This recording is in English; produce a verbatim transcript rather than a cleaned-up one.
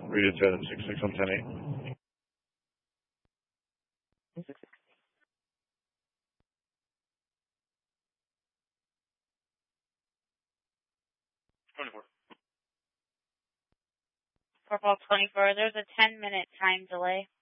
Read it to six six one ten eight. twenty-four. Purple twenty-four, there's a ten minute time delay.